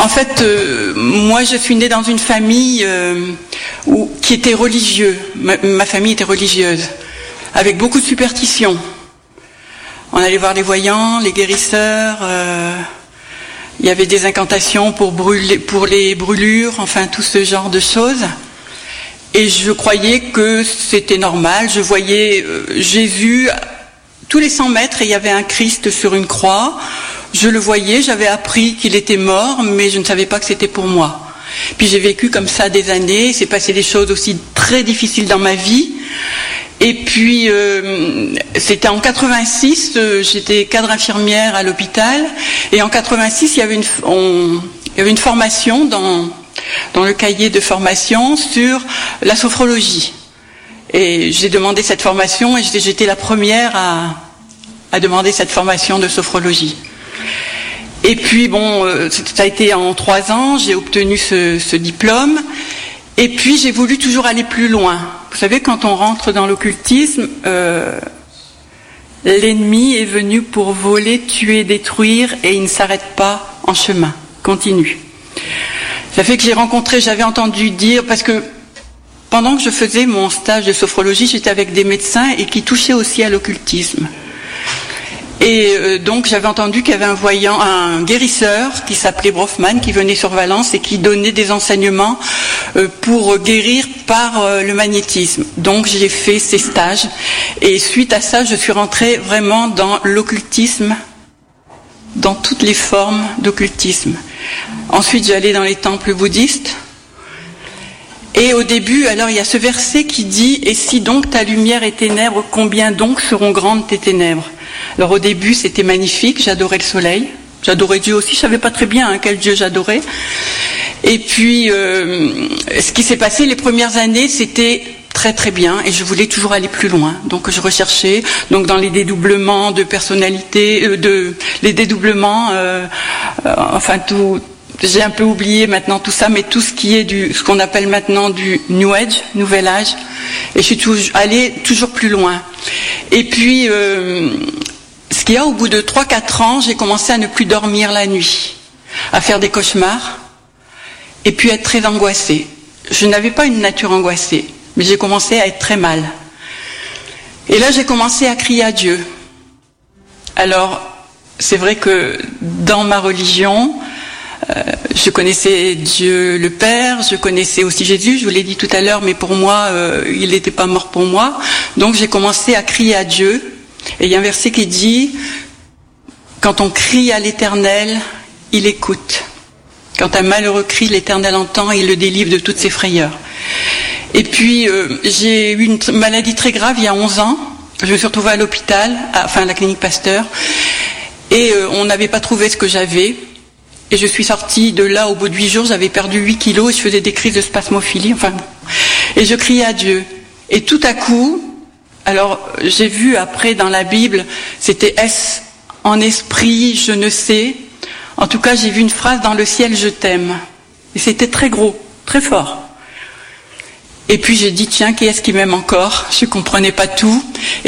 En fait, moi je suis née dans une famille qui était religieuse. Ma famille était religieuse, avec beaucoup de superstitions. On allait voir les voyants, les guérisseurs, il y avait des incantations pour les brûlures, enfin tout ce genre de choses. Et je croyais que c'était normal. Je voyais Jésus tous les 100 mètres et il y avait un Christ sur une croix. Je le voyais, j'avais appris qu'il était mort, mais je ne savais pas que c'était pour moi. Puis j'ai vécu comme ça des années, il s'est passé des choses aussi très difficiles dans ma vie. Et puis, c'était en 86, j'étais cadre infirmière à l'hôpital, et en 86, il y avait une formation dans le cahier de formation sur la sophrologie. Et j'ai demandé cette formation, et j'étais la première à demander cette formation de sophrologie. Et puis bon, ça a été en 3 ans, j'ai obtenu ce diplôme, et puis j'ai voulu toujours aller plus loin. Vous savez, quand on rentre dans l'occultisme, l'ennemi est venu pour voler, tuer, détruire, et il ne s'arrête pas en chemin, continue. Ça fait que j'avais entendu dire, parce que pendant que je faisais mon stage de sophrologie, j'étais avec des médecins et qui touchaient aussi à l'occultisme. Et donc j'avais entendu qu'il y avait un guérisseur qui s'appelait Brofman, qui venait sur Valence et qui donnait des enseignements pour guérir par le magnétisme. Donc j'ai fait ces stages et suite à ça je suis rentrée vraiment dans l'occultisme, dans toutes les formes d'occultisme. Ensuite j'allais dans les temples bouddhistes. Et au début, alors il y a ce verset qui dit « Et si donc ta lumière est ténèbres, combien donc seront grandes tes ténèbres ?» Alors au début, c'était magnifique, j'adorais le soleil, j'adorais Dieu aussi, je savais pas très bien quel Dieu j'adorais. Et puis, ce qui s'est passé les premières années, c'était très très bien, et je voulais toujours aller plus loin. Donc je recherchais, donc dans les dédoublements de personnalité, les dédoublements, enfin tout. J'ai un peu oublié maintenant tout ça, mais tout ce qui est ce qu'on appelle maintenant du New Age, Nouvel Âge, et je suis allée toujours plus loin. Et puis, ce qu'il y a, au bout de 3-4 ans, j'ai commencé à ne plus dormir la nuit, à faire des cauchemars, et puis être très angoissée. Je n'avais pas une nature angoissée, mais j'ai commencé à être très mal. Et là, j'ai commencé à crier à Dieu. Alors, c'est vrai que dans ma religion, je connaissais Dieu le Père, je connaissais aussi Jésus, je vous l'ai dit tout à l'heure, mais pour moi, il n'était pas mort pour moi. Donc j'ai commencé à crier à Dieu. Et il y a un verset qui dit, quand on crie à l'Éternel, il écoute. Quand un malheureux crie, l'Éternel entend et il le délivre de toutes ses frayeurs. Et puis, j'ai eu une maladie très grave il y a 11 ans. Je me suis retrouvée à l'hôpital, à la clinique Pasteur. Et on n'avait pas trouvé ce que j'avais. Et je suis sortie de là au bout de 8 jours, j'avais perdu 8 kilos et je faisais des crises de spasmophilie, et je criais à Dieu. Et tout à coup, alors j'ai vu après dans la Bible, c'était est-ce en esprit, je ne sais. En tout cas, j'ai vu une phrase dans le ciel, je t'aime. Et c'était très gros, très fort. Et puis j'ai dit, tiens, qui est-ce qui m'aime encore? Je comprenais pas tout.